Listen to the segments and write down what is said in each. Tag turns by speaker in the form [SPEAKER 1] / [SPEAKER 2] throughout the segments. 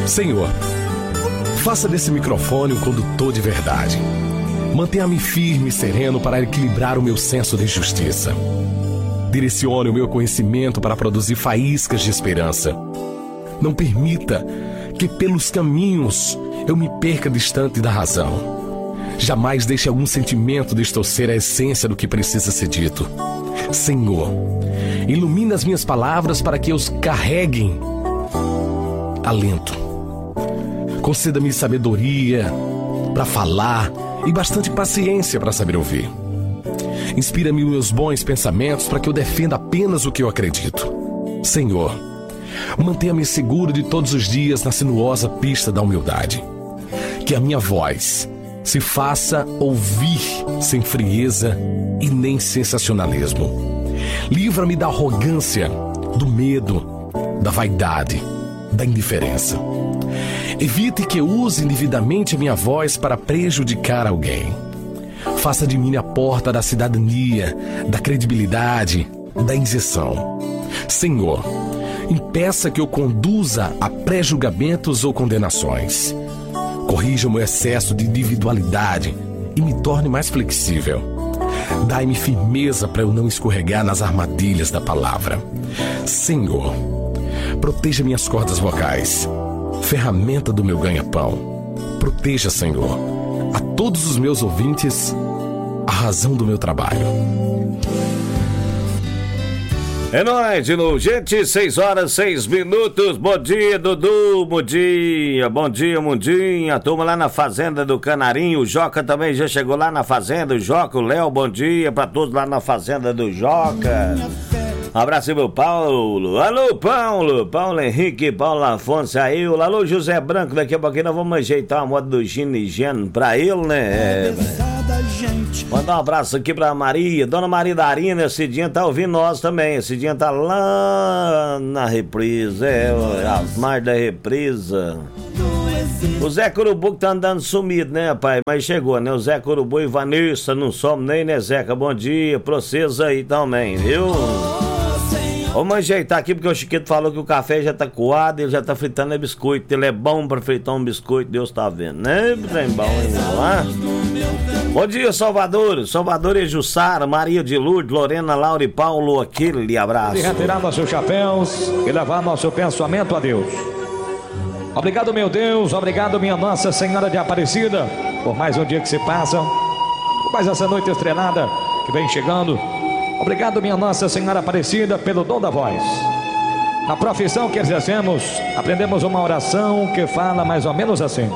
[SPEAKER 1] Senhor, faça desse microfone um condutor de verdade. Mantenha-me firme e sereno para equilibrar o meu senso de justiça. Direcione o meu conhecimento para produzir faíscas de esperança. Não permita que pelos caminhos eu me perca distante da razão. Jamais deixe algum sentimento distorcer a essência do que precisa ser dito. Senhor, ilumina as minhas palavras para que eu os carreguem alento. Conceda-me sabedoria para falar e bastante paciência para saber ouvir. Inspira-me os meus bons pensamentos para que eu defenda apenas o que eu acredito. Senhor, mantenha-me seguro de todos os dias na sinuosa pista da humildade. Que a minha voz se faça ouvir sem frieza e nem sensacionalismo. Livra-me da arrogância, do medo, da vaidade, da indiferença. Evite que eu use indevidamente a minha voz para prejudicar alguém. Faça de mim a porta da cidadania, da credibilidade, da isenção. Senhor, impeça que eu conduza a pré-julgamentos ou condenações. Corrija o meu excesso de individualidade e me torne mais flexível. Dai-me firmeza para eu não escorregar nas armadilhas da palavra. Senhor, proteja minhas cordas vocais, ferramenta do meu ganha-pão. Proteja, Senhor, a todos os meus ouvintes, a razão do meu trabalho.
[SPEAKER 2] É nóis, de novo, gente, 6h06. Bom dia, Dudu, bom dia, Mundinha, a turma lá na Fazenda do Canarinho, o Joca também já chegou lá na Fazenda, o Joca, o Léo, bom dia pra todos lá na Fazenda do Joca. Um abraço aí pro Paulo, alô Paulo Henrique, Paulo Afonso aí, alô José Branco, daqui a pouquinho nós vamos ajeitar a moda do Gino e Geno pra ele, né? Mandar um abraço aqui pra Maria, Dona Maria da Arina, esse dia tá ouvindo nós também, esse dia tá lá na reprisa, as margens da reprisa. O Zé Curubu que tá andando sumido, né, pai? Mas chegou, né? O Zé Curubu e Vanessa, não somos nem, né, Zeca? Bom dia pra vocês aí também, viu? Vamos ajeitar aqui porque o Chiquito falou que o café já tá coado, ele já tá fritando biscoito. Ele é bom pra fritar um biscoito, Deus tá vendo, né? Trem bom, hein? Bom dia, Salvador e Jussara, Maria de Lourdes, Lorena, Laura e Paulo, aquele abraço.
[SPEAKER 3] E retirar nossos chapéus e levar nosso pensamento a Deus. Obrigado, meu Deus, obrigado, minha Nossa Senhora de Aparecida, por mais um dia que se passa, por mais essa noite estrelada que vem chegando. Obrigado, minha Nossa Senhora Aparecida, pelo dom da voz. Na profissão que exercemos, aprendemos uma oração que fala mais ou menos assim: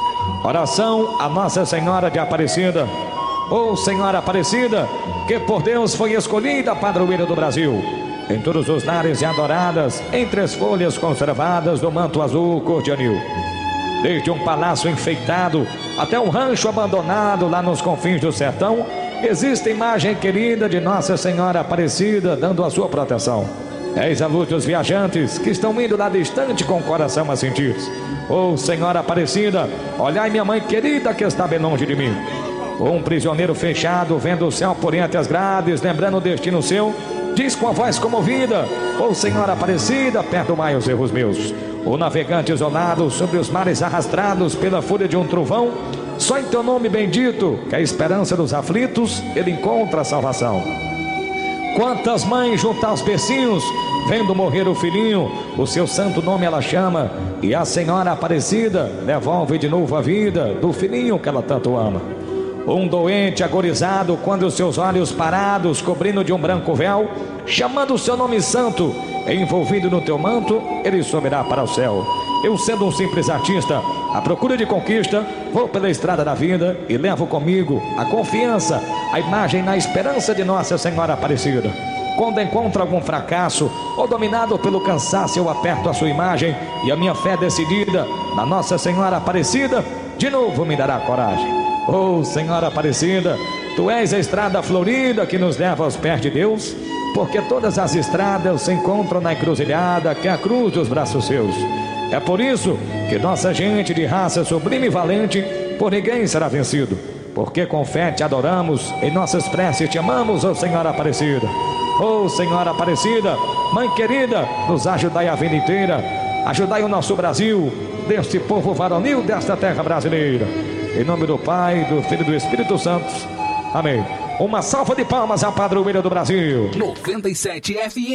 [SPEAKER 3] oração a Nossa Senhora de Aparecida. Ô Senhora Aparecida, que por Deus foi escolhida padroeira do Brasil, em todos os lares e adoradas, entre as folhas conservadas do manto azul cor de anil. Desde um palácio enfeitado até um rancho abandonado lá nos confins do sertão, existe imagem querida de Nossa Senhora Aparecida dando a sua proteção. Eis a luz dos viajantes que estão indo lá distante com o coração a sentir. Ô Senhora Aparecida, olhai minha mãe querida que está bem longe de mim. Um prisioneiro fechado vendo o céu por entre as grades, lembrando o destino seu, diz com a voz comovida: ô Senhora Aparecida, perdoai os erros meus. O navegante isolado sobre os mares arrastrados pela fúria de um trovão, só em teu nome bendito, que é a esperança dos aflitos, ele encontra a salvação. Quantas mães junto aos bercinhos, vendo morrer o filhinho, o seu santo nome ela chama, e a Senhora Aparecida devolve de novo a vida do filhinho que ela tanto ama. Um doente agorizado, quando os seus olhos parados, cobrindo de um branco véu, chamando o seu nome santo, envolvido no teu manto, ele subirá para o céu. Eu, sendo um simples artista, à procura de conquista, vou pela estrada da vida e levo comigo a confiança, a imagem na esperança de Nossa Senhora Aparecida. Quando encontro algum fracasso ou dominado pelo cansaço, eu aperto a sua imagem e a minha fé decidida na Nossa Senhora Aparecida de novo me dará coragem. Oh Senhora Aparecida, tu és a estrada florida que nos leva aos pés de Deus, porque todas as estradas se encontram na encruzilhada que é a cruz dos braços seus. É por isso que nossa gente de raça sublime e valente por ninguém será vencido, porque com fé te adoramos, em nossas preces te amamos, ó Senhora Aparecida. Ó Senhora Aparecida, Mãe querida, nos ajudai a vida inteira, ajudai o nosso Brasil, deste povo varonil desta terra brasileira. Em nome do Pai, do Filho e do Espírito Santo. Amém. Uma salva de palmas à padroeira do Brasil.
[SPEAKER 4] 97 FM.